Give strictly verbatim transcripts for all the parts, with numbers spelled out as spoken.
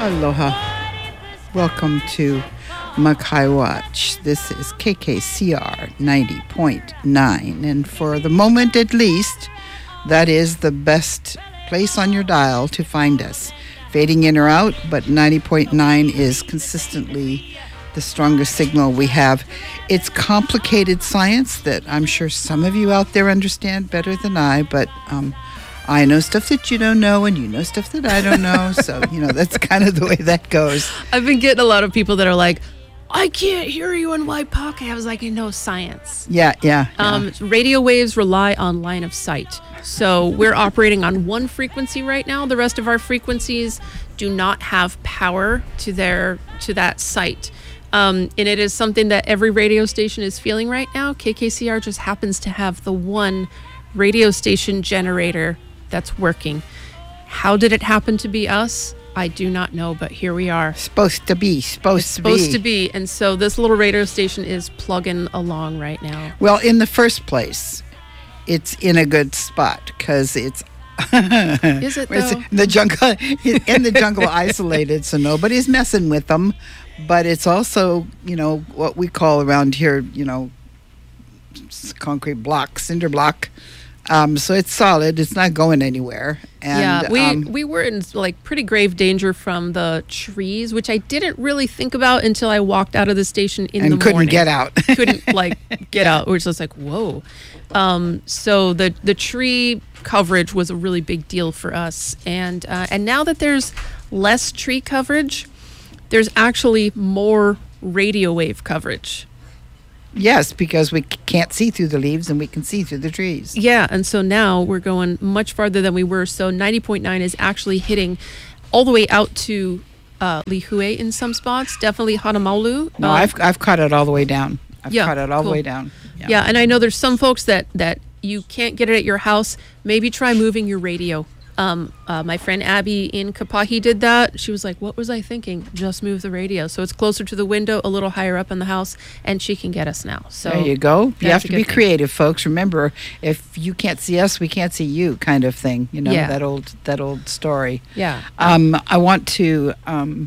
Aloha. Welcome to Makai Watch. This is K K C R ninety point nine. And for the moment at least, that is the best place on your dial to find us. Fading in or out, but ninety point nine is consistently the strongest signal we have. It's complicated science that I'm sure some of you out there understand better than I, but um, I know stuff that you don't know, and you know stuff that I don't know. So, you know, that's kind of the way that goes. I've been getting a lot of people that are like, I can't hear you in White Pocket. I was like, I know science. Yeah, yeah. yeah. Um, radio waves rely on line of sight. So we're operating on one frequency right now. The rest of our frequencies do not have power to their to that site. Um, and it is something that every radio station is feeling right now. K K C R just happens to have the one radio station generator that's working. How did it happen to be us? I do not know, but here we are. Supposed to be, supposed it's to supposed be. to be. And so this little radio station is plugging along right now. Well, in the first place, it's in a good spot because it's Is it it's though? in the jungle, in the jungle, isolated, so nobody's messing with them. But it's also, you know, what we call around here, you know, concrete block, cinder block. Um, so it's solid. It's not going anywhere. And, yeah, we um, we were in like pretty grave danger from the trees, which I didn't really think about until I walked out of the station in and the couldn't morning. get out. couldn't like get out. Which was like, whoa. Um, so the the tree coverage was a really big deal for us, and uh, and now that there's less tree coverage, there's actually more radio wave coverage. Yes, because we c- can't see through the leaves and we can see through the trees. Yeah, and so now we're going much farther than we were. So ninety point nine is actually hitting all the way out to uh, Lihue in some spots, definitely Hanamaulu. No, Um, I've I've caught it all the way down. I've Yeah, caught it all cool. the way down. Yeah. and I know there's some folks that, that you can't get it at your house. Maybe try moving your radio. Um, uh, my friend Abby in Kapahi did that. She was like, what was I thinking? Just move the radio. So it's closer to the window, a little higher up in the house, and she can get us now. So There you go. You that's have a to good be thing. creative, folks. Remember, if you can't see us, we can't see you, kind of thing. You know, Yeah. that old that old story. Yeah. Um, I want to um,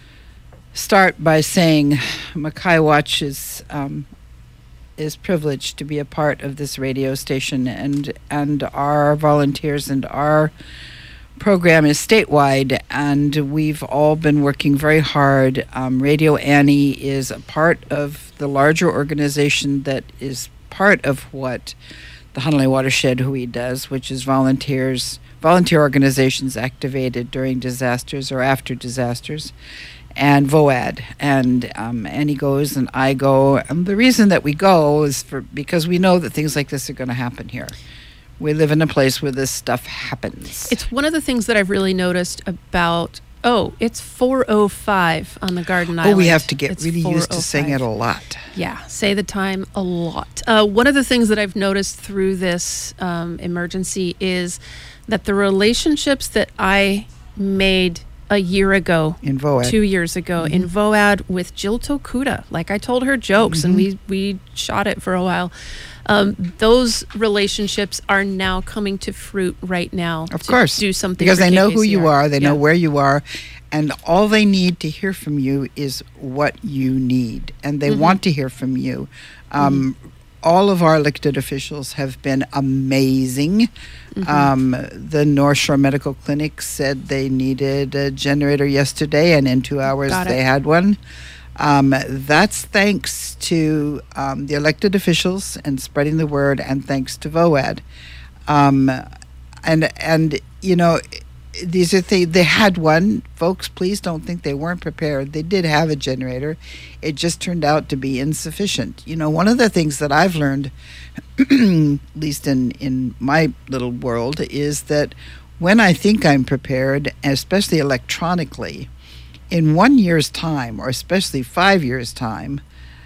start by saying Makai Watch is um, is privileged to be a part of this radio station, and and our volunteers and our program is statewide, and we've all been working very hard. Um, Radio Annie is a part of the larger organization that is part of what the Hanalei Watershed Hui does, which is volunteers, volunteer organizations activated during disasters or after disasters, and VOAD. And um, Annie goes and I go. And the reason that we go is for because we know that things like this are going to happen here. We live in a place where this stuff happens. It's one of the things that I've really noticed about, oh, it's four oh five on the Garden Island. Oh, we have to get It's really used to saying it four oh a lot. five. Yeah, say the time a lot. Uh, one of the things that I've noticed through this um, emergency is that the relationships that I made a year ago, In VOAD. two years ago, Mhm. in VOAD with Jill Tokuda, like I told her jokes and Mhm. we, we shot it for a while. Um, those relationships are now coming to fruit right now. Of to course. do something Because for they know who you K K C R. are, they know Yeah. where you are, and all they need to hear from you is what you need. And they Mhm. want to hear from you. Um, All of our elected officials have been amazing. Mhm. Um, the North Shore Medical Clinic said they needed a generator yesterday, and in two hours Got it. they had one. Um, that's thanks to um, the elected officials and spreading the word, and thanks to VOAD. Um, and and you know, these are th- they had one. Folks, please don't think they weren't prepared. They did have a generator. It just turned out to be insufficient. You know, one of the things that I've learned, at least in in my little world, is that when I think I'm prepared, especially electronically, in one year's time, or especially five years' time,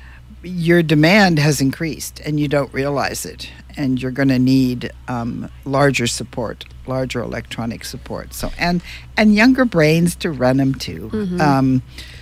your demand has increased and you don't realize it. And you're going to need um, larger support, larger electronic support. So and and younger brains to run them too. Mhm. Um,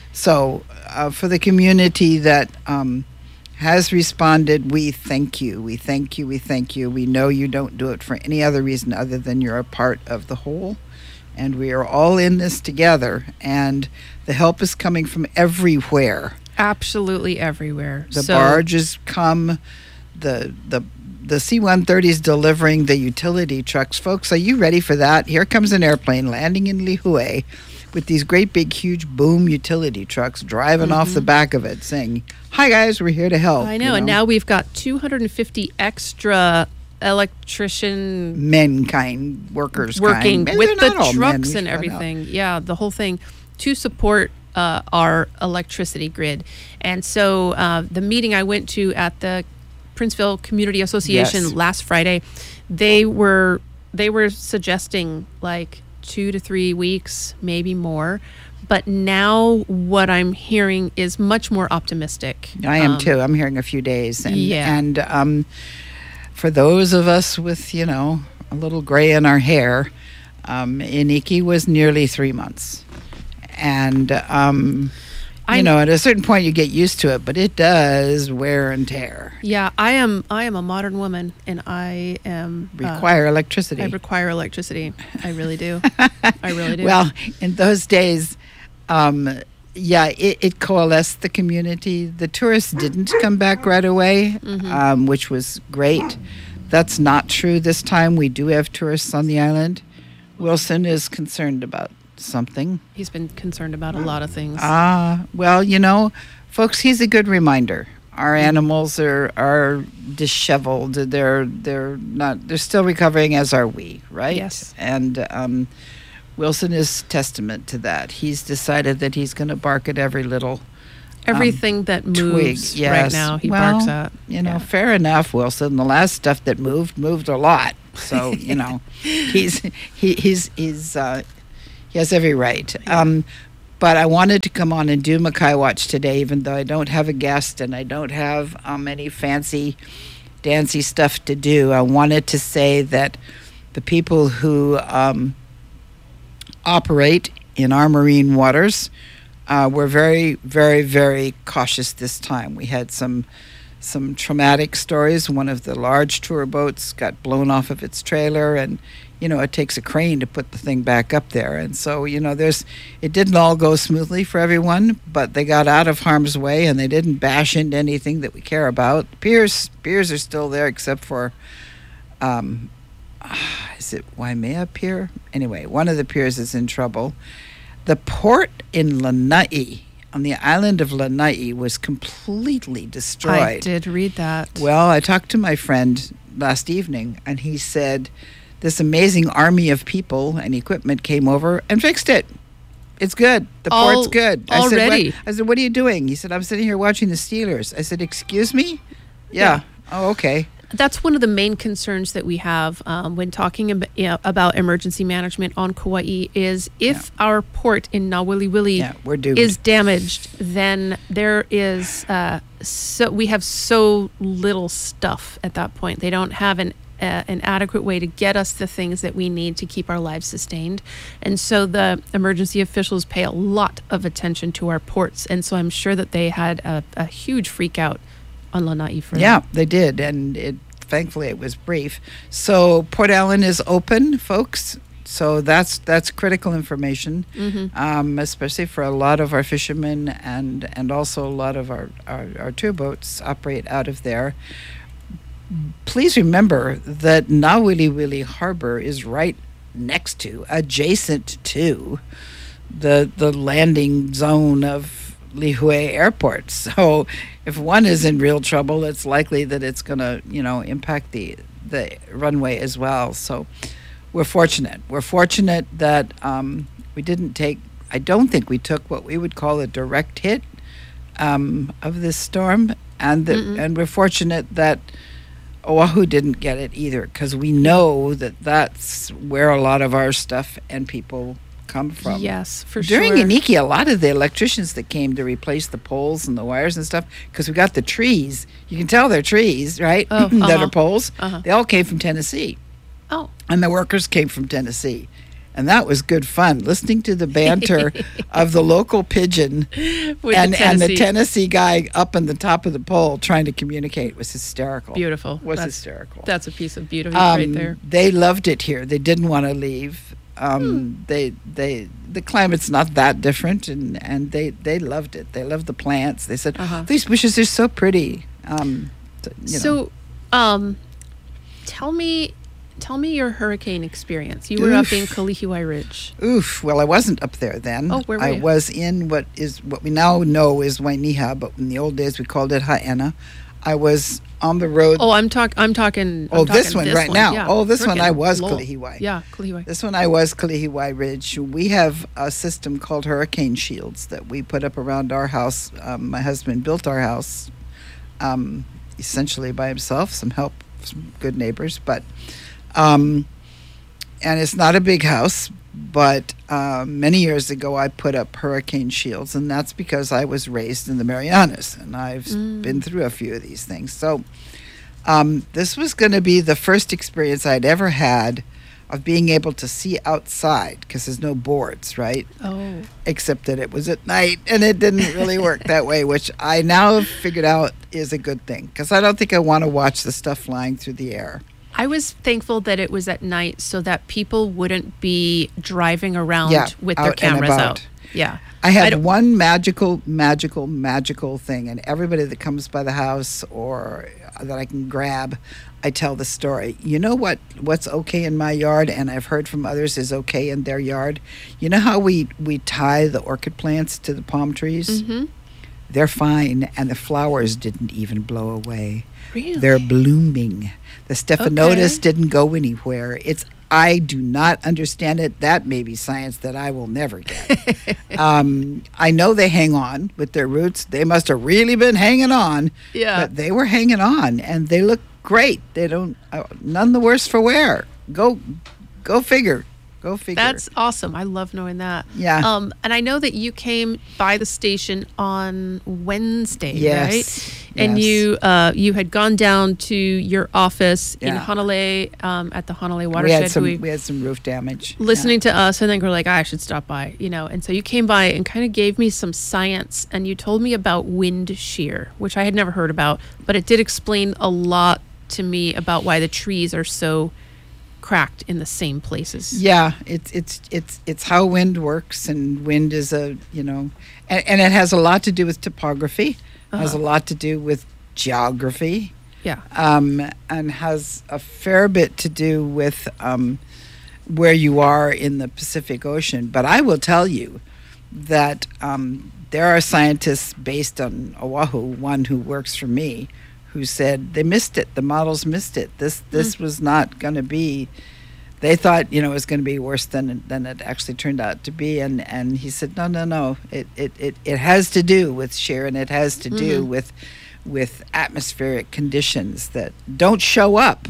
so uh, for the community that um, has responded, we thank you. We thank you. We thank you. We know you don't do it for any other reason other than you're a part of the whole. and we are all in this together, and the help is coming from everywhere. Absolutely everywhere. The So- barges come, the the the C one thirty is delivering the utility trucks. Folks, are you ready for that? Here comes an airplane landing in Lihue with these great big huge boom utility trucks driving off the back of it saying, "Hi guys, we're here to help." I know, you and now we've got two hundred fifty extra electrician men kind, workers working kind. with They're the not all men, trucks we and found out. everything. Yeah, the whole thing to support uh, our electricity grid. And so uh, the meeting I went to at the Princeville Community Association Yes. last Friday, they were they were suggesting like two to three weeks, maybe more. But now what I'm hearing is much more optimistic. I am Um, too. I'm hearing a few days. And, Yeah. and um, for those of us with, you know, a little gray in our hair, um, Iniki was nearly three months. And, um, you I'm- know, at a certain point you get used to it, but it does wear and tear. Yeah, I am. I am a modern woman, and I am uh, Require electricity. I require electricity. I really do. I really do. Well, in those days, um, yeah, it, it coalesced the community. The tourists didn't come back right away, Mm-hmm. um, which was great. That's not true this time. We do have tourists on the island. Wilson is concerned about something. he's been concerned about a lot of things. Ah, well, you know, folks, he's a good reminder. Our Mm-hmm. animals are are disheveled. They're they're not. They're still recovering, as are we, right? Yes. And um, Wilson is testament to that. He's decided that he's going to bark at every little Everything that twig. moves Yes. right now, he well, barks at. You know, Yeah. fair enough, Wilson. The last stuff that moved moved a lot. So you know, he's he, he's he's uh, he has every right. Um, but I wanted to come on and do Mackay Watch today, even though I don't have a guest and I don't have um, any fancy, dancy stuff to do. I wanted to say that the people who um, operate in our marine waters uh, were very, very, very cautious this time. We had some some traumatic stories. One of the large tour boats got blown off of its trailer, and you know it takes a crane to put the thing back up there. And so you know, there's it didn't all go smoothly for everyone, but they got out of harm's way and they didn't bash into anything that we care about. Piers piers are still there, except for. Um, Is it Waimea Pier? Anyway, one of the piers is in trouble. The port in Lanai, on the island of Lanai, was completely destroyed. I did read that. Well, I talked to my friend last evening, and he said this amazing army of people and equipment came over and fixed it. It's good. The Al- port's good. I said, already? what, I said, what are you doing? He said, I'm sitting here watching the Steelers. I said, excuse me? Yeah. Oh, okay. That's one of the main concerns that we have um, when talking ab- you know, about emergency management on Kauai is if our port in Nawiliwili Yeah, we're doomed. is damaged, then there is uh, so we have so little stuff at that point. They don't have an uh, an adequate way to get us the things that we need to keep our lives sustained, and so the emergency officials pay a lot of attention to our ports, and so I'm sure that they had a, a huge freak out on Lanai for Yeah, that. they did, and it thankfully it was brief. So Port Ellen is open, folks. So that's that's critical information, Mm-hmm. um, especially for a lot of our fishermen and and also a lot of our our, our tour boats operate out of there. Please remember that Nawiliwili Harbor is right next to, adjacent to, the the landing zone of Lihue Airport. So if one is in real trouble, it's likely that it's going to, you know, impact the the runway as well. So we're fortunate. We're fortunate that um, we didn't take, I don't think we took what we would call a direct hit um, of this storm. And, that, Mm-mm. and we're fortunate that Oahu didn't get it either, because we know that that's where a lot of our stuff and people come from. Yes, for During sure. Iniki, a lot of the electricians that came to replace the poles and the wires and stuff, because we got the trees. You can tell they're trees, right? Oh, that uh-huh. are poles. Uh-huh. They all came from Tennessee, Oh, and the workers came from Tennessee. And that was good fun, listening to the banter of the local pigeon with and, the and the Tennessee. Tennessee guy up on the top of the pole trying to communicate. Was hysterical. Beautiful. Was that's, hysterical. That's a piece of beauty Um, right there. They loved it here. They didn't want to leave. Um, They they the climate's not that different, and, and they, they loved it. They loved the plants. They said, Uh-huh. these bushes are so pretty. Um, t- you know. So, um, tell me, tell me your hurricane experience. You were up in Oof. Kalihiwai Ridge. Oof. Well, I wasn't up there then. Oh, where were I you? was in what is what we now know is Wainiha, but in the old days we called it Haena. I was on the road. Oh, I'm talk. I'm talking. Oh, I'm this talking one right now. Yeah. Oh, this one I Frickin' was Lowell. Kalihiwai. Yeah, Kalihiwai. This one I was Kalihiwai Ridge. We have a system called hurricane shields that we put up around our house. Um, my husband built our house um, essentially by himself, some help, some good neighbors, but um, and it's not a big house. But uh, many years ago, I put up hurricane shields, and that's because I was raised in the Marianas, and I've Mm. been through a few of these things. So um, this was going to be the first experience I'd ever had of being able to see outside, because there's no boards, right? Oh. Except that it was at night, and it didn't really work that way, which I now have figured out is a good thing, because I don't think I want to watch the stuff flying through the air. I was thankful that it was at night so that people wouldn't be driving around Yeah, with their out and cameras about. out. Yeah. I I had don't- one magical, magical, magical thing, and everybody that comes by the house or that I can grab, I tell the story. You know what? What's okay in my yard, and I've heard from others is okay in their yard. You know how we we tie the orchid plants to the palm trees? Mhm. They're fine, and the flowers didn't even blow away. Really? They're blooming. The stephanotis Okay. didn't go anywhere. It's I do not understand it. That may be science that I will never get. um, I know they hang on with their roots. They must have really been hanging on. Yeah. But they were hanging on, and they look great. They don't uh, none the worse for wear. Go, go figure. Go figure. That's awesome. I love knowing that. Yeah. Um, and I know that you came by the station on Wednesday, Yes, right? And yes. you uh, you had gone down to your office in Yeah. Hanalei um, at the Hanalei we watershed. had some we- we had some roof damage. listening to us, and then we're like, I should stop by, you know. And so you came by and kind of gave me some science, and you told me about wind shear, which I had never heard about, but it did explain a lot to me about why the trees are so cracked in the same places. Yeah, it's it's it's it's how wind works, and wind is a you know, and, and it has a lot to do with topography, has a Uh-huh. lot to do with geography, Yeah. um, and has a fair bit to do with um, where you are in the Pacific Ocean. But I will tell you that um, there are scientists based on Oahu, one who works for me, who said they missed it. The models missed it. This this was not going to be. They thought you know it was going to be worse than than it actually turned out to be. And, and he said no no no. It, it it it has to do with shear, and it has to do Mhm. with with atmospheric conditions that don't show up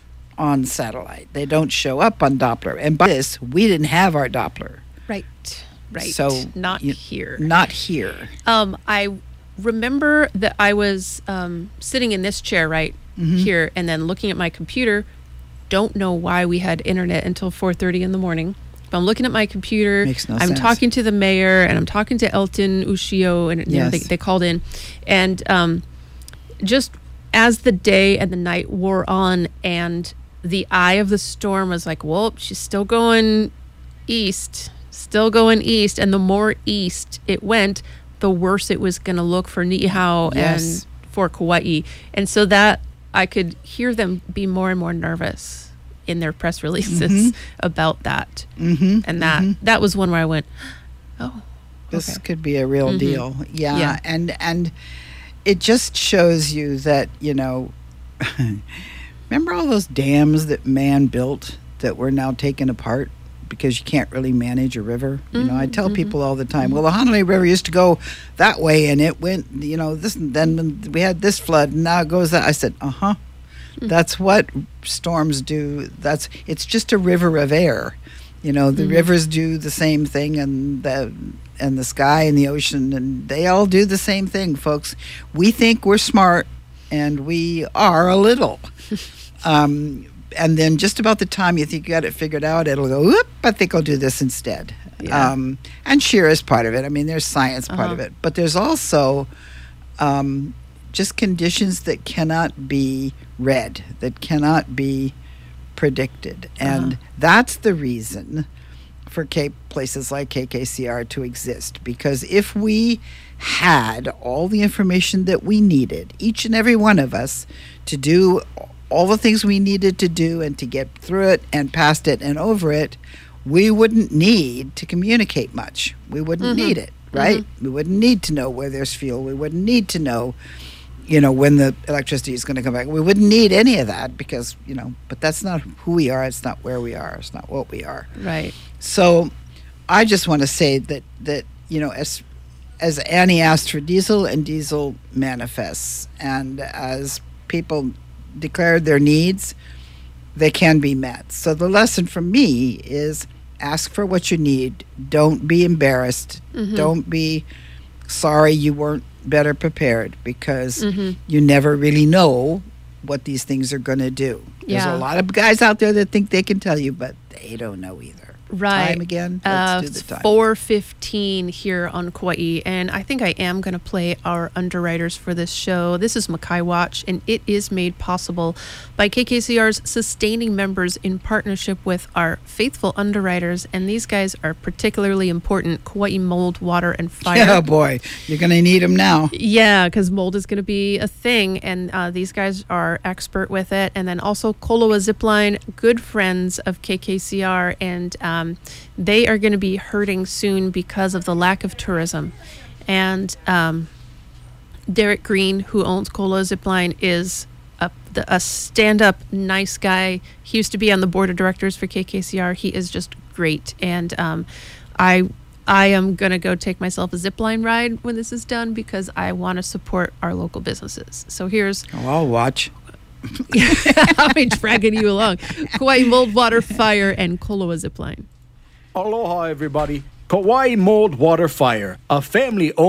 on satellite. They don't show up on Doppler. And by this, we didn't have our Doppler. Right. Right. So, not you- here. Not here. Um, I remember that I was um, sitting in this chair right Mm-hmm. here, and then looking at my computer. Don't know why we had internet until four thirty in the morning. But I'm looking at my computer. Makes no I'm sense. talking to the mayor, and I'm talking to Elton Ushio, and you know, they, Yes. they called in, and um, just as the day and the night wore on, and the eye of the storm was like, well, she's still going east, still going east, and the more east it went, the worse it was going to look for Niihau Yes. and for Kauai. And so that I could hear them be more and more nervous in their press releases about that. Mm-hmm. And that that was one where I went, oh, This okay. could be a real Mhm. deal. Yeah. Yeah. And and it just shows you that, you know, remember all those dams that man built that were now taken apart because you can't really manage a river? You know, I tell Mhm, people all the time, well, the Hanalei River used to go that way and it went, you know, this and then we had this flood and now it goes that. I said, uh-huh. That's what storms do. That's it's just a river of air. You know, the Mhm. rivers do the same thing, and the and the sky and the ocean, and they all do the same thing, folks. We think we're smart, and we are a little. um, and then just about the time you think you got it figured out, it'll go, whoop, I think I'll do this instead. Yeah. Um, and shear is part of it. I mean, there's science part Uh-huh. of it. But there's also um, just conditions that cannot be read, that cannot be predicted. And Uh-huh. that's the reason for K- places like K K C R to exist, because if we had all the information that we needed, each and every one of us, to do all the things we needed to do and to get through it and past it and over it, we wouldn't need to communicate much. We wouldn't Mm-hmm. need it, right? Mm-hmm. We wouldn't need to know where there's fuel. We wouldn't need to know, you know, when the electricity is going to come back. We wouldn't need any of that because, you know, but that's not who we are. It's not where we are. It's not what we are. Right. So I just want to say that, that you know, as as Annie asked for diesel, and diesel manifests, and as people declared their needs, they can be met. So the lesson from me is ask for what you need. Don't be embarrassed. Mm-hmm. Don't be sorry you weren't better prepared, because Mm-hmm. you never really know what these things are going to do. There's Yeah. a lot of guys out there that think they can tell you, but they don't know either. Right. Time again? Uh, Let's do it's the time. four fifteen here on Kauai, and I think I am going to play our underwriters for this show. This is Makai Watch, and it is made possible by K K C R's sustaining members in partnership with our faithful underwriters, and these guys are particularly important: Kauai Mold, Water, and Fire. Oh boy, you're going to need them now. Yeah, because mold is going to be a thing, and uh, these guys are expert with it. And then also Koloa Zipline, good friends of K K C R, and um, they are going to be hurting soon because of the lack of tourism. And um, Derek Green, who owns Koloa Zipline, is a, the, a stand-up, nice guy. He used to be on the board of directors for K K C R. He is just great, and um, I. I am going to go take myself a zip line ride when this is done because I want to support our local businesses. So here's, Oh, I'll watch. I'm dragging you along, Kauai Mold, Water, Fire, and Koloa Zipline. Aloha, everybody. Kauai Mold Water Fire, a family-owned